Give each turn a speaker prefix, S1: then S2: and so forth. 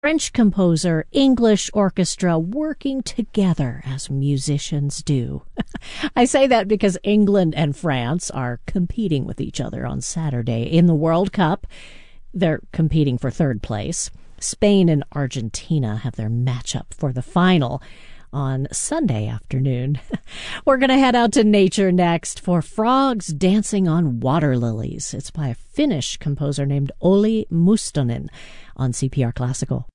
S1: French composer, English orchestra working together as musicians do. I say that because England and France are competing with each other on Saturday in the World Cup. They're competing for third place. Spain and Argentina have their matchup for the final on Sunday afternoon. We're going to head out to nature next for Frogs Dancing on Water Lilies. It's by a Finnish composer named Olli Mustonen on CPR Classical.